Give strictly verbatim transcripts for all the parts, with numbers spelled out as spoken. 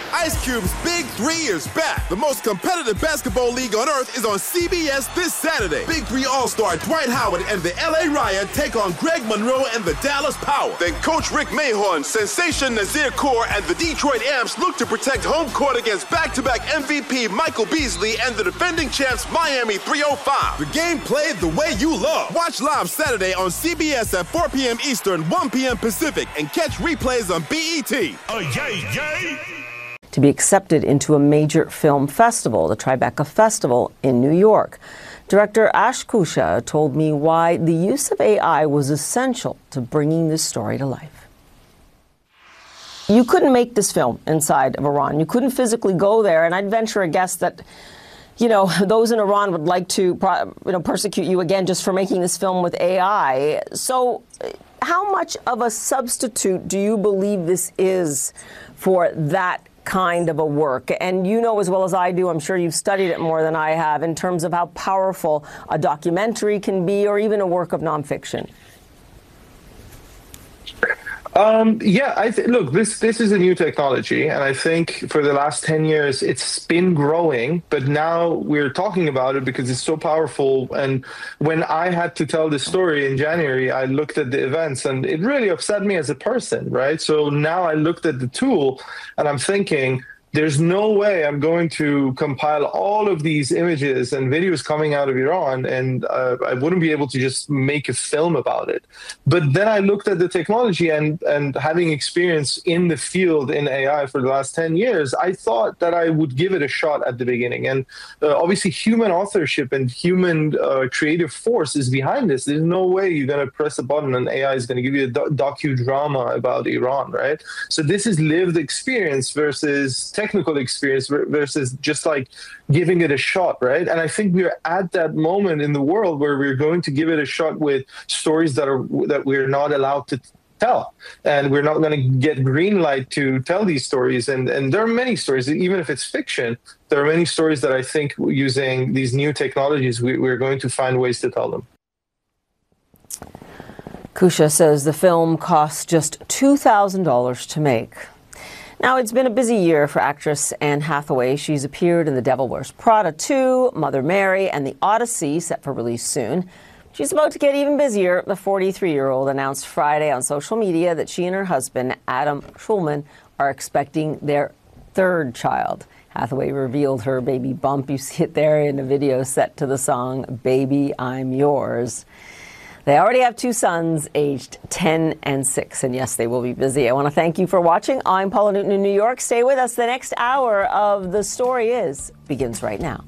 Ice Cube's Big Three is back. The most competitive basketball league on earth is on C B S this Saturday. Big Three All-Star Dwight Howard and the L A Riot take on Greg Monroe and the Dallas Power. Then Coach Rick Mahorn, Sensation Nazir Kaur, and the Detroit Amps look to protect home court against back-to-back M V P Michael Beasley and the defending champs Miami three oh five. The game played the way you love. Watch live Saturday on C B S at four p.m. Eastern, one p.m. Pacific, and catch replays on B E T. Oh, yay, yay! To be accepted into a major film festival, the Tribeca Festival in New York. Director Ash Kusha told me why the use of A I was essential to bringing this story to life. You couldn't make this film inside of Iran. You couldn't physically go there, and I'd venture a guess that, you know, those in Iran would like to, you know, persecute you again just for making this film with A I. So how much of a substitute do you believe this is for that kind of a work? And you know as well as I do, I'm sure you've studied it more than I have, in terms of how powerful a documentary can be, or even a work of nonfiction. Um, yeah, I th- look, this this is a new technology, and I think for the last ten years it's been growing, but now we're talking about it because it's so powerful. And when I had to tell this story in January, I looked at the events, and it really upset me as a person, right? So now I looked at the tool, and I'm thinking, there's no way I'm going to compile all of these images and videos coming out of Iran, and uh, I wouldn't be able to just make a film about it. But then I looked at the technology, and, and having experience in the field in A I for the last ten years, I thought that I would give it a shot at the beginning. And uh, obviously human authorship and human uh, creative force is behind this. There's no way you're going to press a button and A I is going to give you a do- docudrama about Iran, right? So this is lived experience versus technical experience versus just like giving it a shot, right? And I think we're at that moment in the world where we're going to give it a shot with stories that are that we're not allowed to tell, and we're not going to get green light to tell these stories. And and there are many stories, even if it's fiction, there are many stories that I think using these new technologies, we, we're going to find ways to tell them. Kusha says the film costs just two thousand dollars to make. Now, it's been a busy year for actress Anne Hathaway. She's appeared in The Devil Wears Prada two, Mother Mary, and The Odyssey, set for release soon. She's about to get even busier. The forty-three-year-old announced Friday on social media that she and her husband, Adam Schulman, are expecting their third child. Hathaway revealed her baby bump. You see it there in a video set to the song Baby, I'm Yours. They already have two sons, aged ten and six, and yes, they will be busy. I want to thank you for watching. I'm Paula Newton in New York. Stay with us. The next hour of The Story Is begins right now.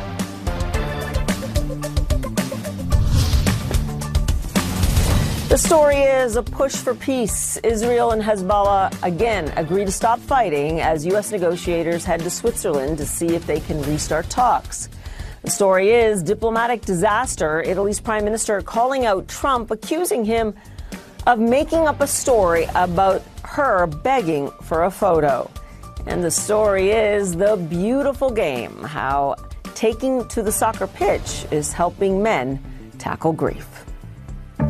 The story is a push for peace. Israel and Hezbollah again agree to stop fighting as U S negotiators head to Switzerland to see if they can restart talks. The story is diplomatic disaster. Italy's prime minister calling out Trump, accusing him of making up a story about her begging for a photo. And the story is the beautiful game, how taking to the soccer pitch is helping men tackle grief.